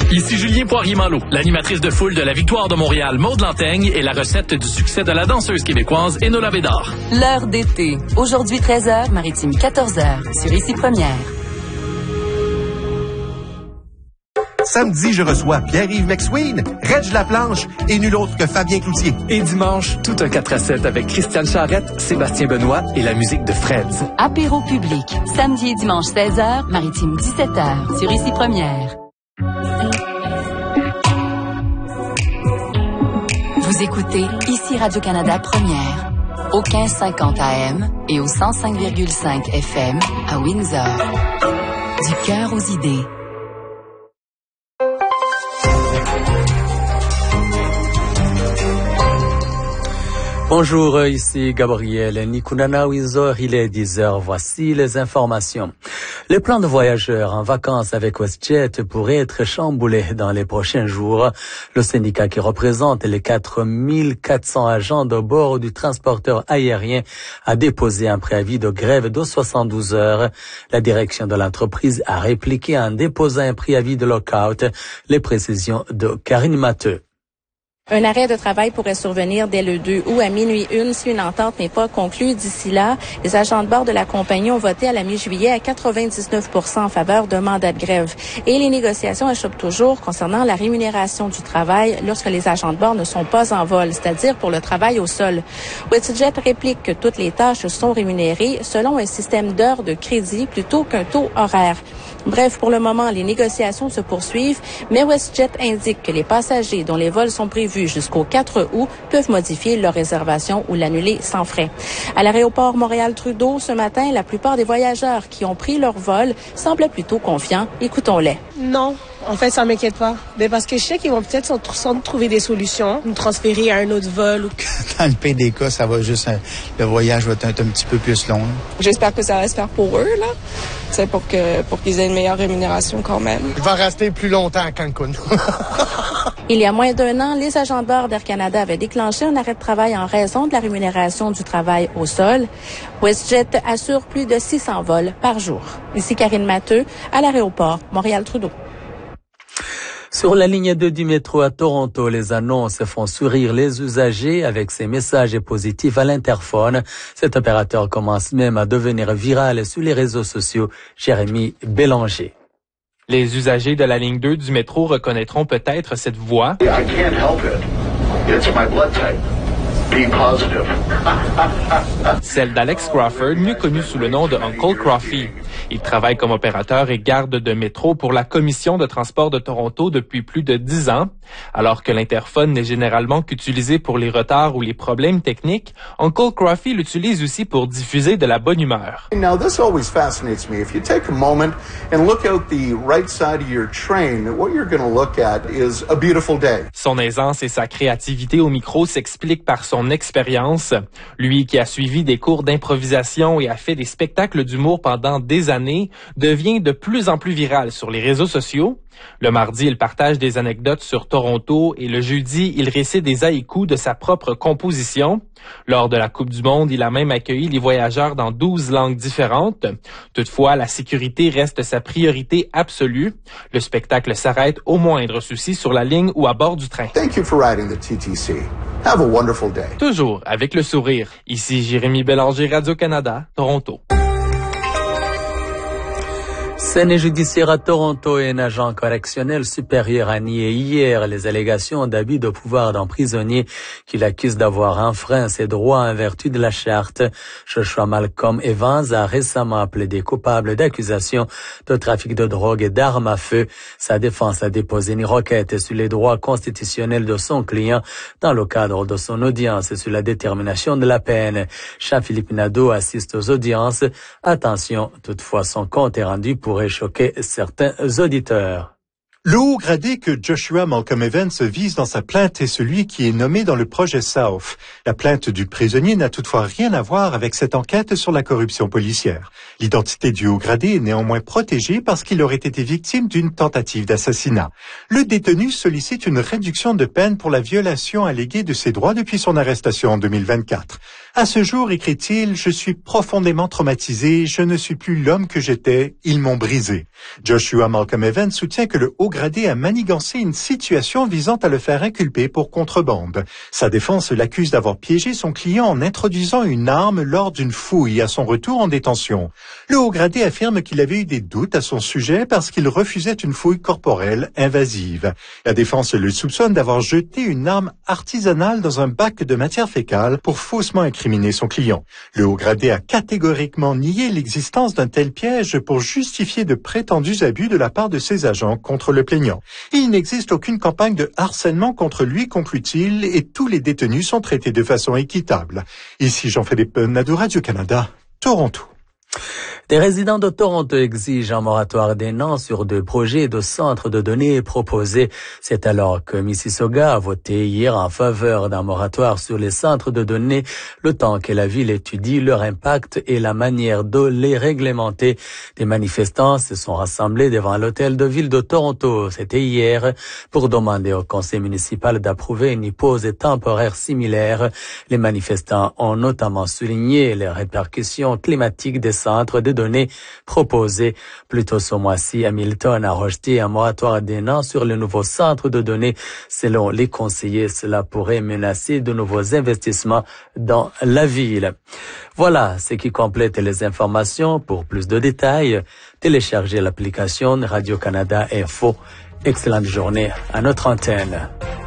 Ici Julien Poirier-Malo, l'animatrice de foule de la victoire de Montréal, Maude Lantaigne, et la recette du succès de la danseuse québécoise Enola Bédard. L'heure d'été. Aujourd'hui 13h, Maritime 14h, sur Ici Première. Samedi, je reçois Pierre-Yves McSween, Reg Laplanche et nul autre que Fabien Cloutier. Et dimanche, tout un 4-7 avec Christiane Charrette, Sébastien Benoît et la musique de Freds. Apéro public. Samedi et dimanche 16h, Maritime 17h, sur Ici Première. Vous écoutez Ici Radio-Canada Première, au 1550 AM et au 105,5 FM à Windsor. Du cœur aux idées. Bonjour, ici Gabriel Nikunana Windsor, il est 10h, voici les informations. Les plans de voyageurs en vacances avec WestJet pourraient être chamboulés dans les prochains jours. Le syndicat qui représente les 4400 agents de bord du transporteur aérien a déposé un préavis de grève de 72 heures. La direction de l'entreprise a répliqué en déposant un préavis de lockout. Les précisions de Karine Matteux. Un arrêt de travail pourrait survenir dès le 2 août à minuit 1 si une entente n'est pas conclue. D'ici là, les agents de bord de la compagnie ont voté à la mi-juillet à 99% en faveur d'un mandat de grève. Et les négociations achoppent toujours concernant la rémunération du travail lorsque les agents de bord ne sont pas en vol, c'est-à-dire pour le travail au sol. WestJet réplique que toutes les tâches sont rémunérées selon un système d'heures de crédit plutôt qu'un taux horaire. Bref, pour le moment, les négociations se poursuivent, mais WestJet indique que les passagers dont les vols sont prévus jusqu'au 4 août peuvent modifier leur réservation ou l'annuler sans frais. À l'aéroport Montréal-Trudeau, ce matin, la plupart des voyageurs qui ont pris leur vol semblaient plutôt confiants. Écoutons-les. Non. En fait, ça m'inquiète pas. Mais parce que je sais qu'ils vont peut-être trouver des solutions, nous transférer à un autre vol. Dans le pire des cas, ça va juste, le voyage va être un petit peu plus long. J'espère que ça va se faire pour eux, là. C'est pour qu'ils aient une meilleure rémunération quand même. Je vais rester plus longtemps à Cancun. Il y a moins d'un an, les agents de bord d'Air Canada avaient déclenché un arrêt de travail en raison de la rémunération du travail au sol. WestJet assure plus de 600 vols par jour. Ici Karine Matteux, à l'aéroport Montréal-Trudeau. Sur la ligne 2 du métro à Toronto, les annonces font sourire les usagers avec ces messages positifs à l'interphone. Cet opérateur commence même à devenir viral sur les réseaux sociaux. Jérémy Bélanger. Les usagers de la ligne 2 du métro reconnaîtront peut-être cette voix. I can't help it. It's my blood type. Be positive. Celle d'Alex Crawford, mieux connu sous le nom de Uncle Crawfy. Il travaille comme opérateur et garde de métro pour la Commission de transport de Toronto depuis plus de 10 ans. Alors que l'interphone n'est généralement qu'utilisé pour les retards ou les problèmes techniques, Uncle Crawfy l'utilise aussi pour diffuser de la bonne humeur. Now this always fascinates me. If you take a moment and look out the right side of your train, what you're going to look at is a beautiful day. Son aisance et sa créativité au micro s'expliquent par son expérience. Lui qui a suivi des cours d'improvisation et a fait des spectacles d'humour pendant des années, devient de plus en plus viral sur les réseaux sociaux. Le mardi, il partage des anecdotes sur Toronto et le jeudi, il récite des haïkus de sa propre composition. Lors de la Coupe du Monde, il a même accueilli les voyageurs dans 12 langues différentes. Toutefois, la sécurité reste sa priorité absolue. Le spectacle s'arrête au moindre souci sur la ligne ou à bord du train. Thank you for riding the TTC. Have a wonderful day. Toujours avec le sourire. Ici Jérémy Bélanger, Radio-Canada, Toronto. Scène judiciaire à Toronto et un agent correctionnel supérieur a nié hier les allégations d'abus de pouvoir d'un prisonnier qu'il accuse d'avoir enfreint ses droits en vertu de la charte. Joshua Malcolm Evans a récemment plaidé coupable d'accusations de trafic de drogue et d'armes à feu. Sa défense a déposé une requête sur les droits constitutionnels de son client dans le cadre de son audience sur la détermination de la peine. Jean-Philippe Nadeau assiste aux audiences. Attention, toutefois, son compte est rendu pourrait choquer certains auditeurs. Le haut gradé que Joshua Malcolm Evans vise dans sa plainte est celui qui est nommé dans le projet South. La plainte du prisonnier n'a toutefois rien à voir avec cette enquête sur la corruption policière. L'identité du haut gradé est néanmoins protégée parce qu'il aurait été victime d'une tentative d'assassinat. Le détenu sollicite une réduction de peine pour la violation alléguée de ses droits depuis son arrestation en 2024. À ce jour, écrit-il, je suis profondément traumatisé, je ne suis plus l'homme que j'étais, ils m'ont brisé. Joshua Malcolm Evans soutient que le haut gradé a manigancé une situation visant à le faire inculper pour contrebande. Sa défense l'accuse d'avoir piégé son client en introduisant une arme lors d'une fouille à son retour en détention. Le haut gradé affirme qu'il avait eu des doutes à son sujet parce qu'il refusait une fouille corporelle invasive. La défense le soupçonne d'avoir jeté une arme artisanale dans un bac de matière fécale pour faussement incriminer son client. Le haut gradé a catégoriquement nié l'existence d'un tel piège pour justifier de prétendus abus de la part de ses agents contre le plaignant. Il n'existe aucune campagne de harcèlement contre lui, conclut-il, et tous les détenus sont traités de façon équitable. Ici Jean-Philippe Nadeau, Radio-Canada, Toronto. Des résidents de Toronto exigent un moratoire d'un an sur 2 projets de centres de données proposés. C'est alors que Mississauga a voté hier en faveur d'un moratoire sur les centres de données, le temps que la ville étudie leur impact et la manière de les réglementer. Des manifestants se sont rassemblés devant l'hôtel de ville de Toronto. C'était hier pour demander au conseil municipal d'approuver une hypose temporaire similaire. Les manifestants ont notamment souligné les répercussions climatiques des centres de données proposés. Plus tôt ce mois-ci, Hamilton a rejeté un moratoire d'un an sur le nouveau centre de données. Selon les conseillers, cela pourrait menacer de nouveaux investissements dans la ville. Voilà ce qui complète les informations. Pour plus de détails, téléchargez l'application Radio-Canada Info. Excellente journée à notre antenne.